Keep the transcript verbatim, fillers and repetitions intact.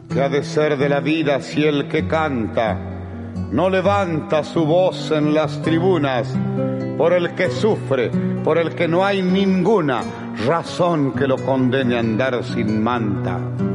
¿Qué ha de ser de la vida si el que canta no levanta su voz en las tribunas por el que sufre, por el que no hay ninguna razón que lo condene a andar sin manta?